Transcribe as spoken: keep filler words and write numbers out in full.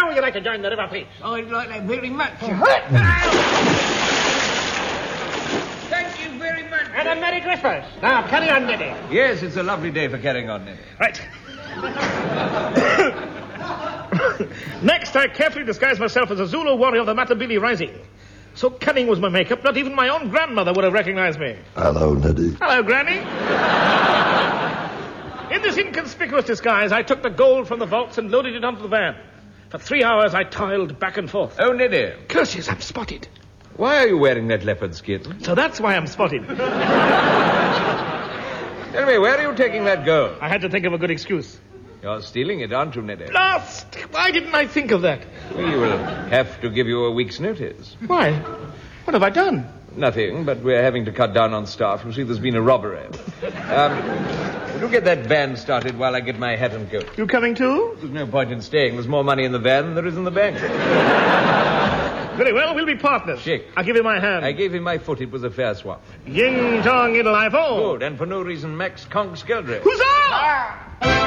Now would you like to join the river, please? I'd like that very much. Thank you very much. And a Merry Christmas. Now, carry on, Neddy. Yes, it's a lovely day for carrying on, Neddy. Right. Next, I carefully disguised myself as a Zulu warrior of the Matabele Rising. So cunning was my makeup, not even my own grandmother would have recognized me. Hello, Neddy. Hello, Granny. In this inconspicuous disguise, I took the gold from the vaults and loaded it onto the van. For three hours, I toiled back and forth. Oh, Neddy. Curses, I'm spotted. Why are you wearing that leopard skin? So that's why I'm spotted. Tell me, where are you taking that gold? I had to think of a good excuse. You're stealing it, aren't you, Neddy? Lost! Why didn't I think of that? We will have to give you a week's notice. Why? What have I done? Nothing, but we're having to cut down on staff. You see, there's been a robbery. Um, will you get that van started while I get my hat and coat? You coming too? There's no point in staying. There's more money in the van than there is in the bank. Very well, we'll be partners. Chic. I'll give you my hand. I gave him my foot. It was a fair swap. Ying Tong Idle I Fall. Good, and for no reason, Max Conk Skeldray. Huzzah!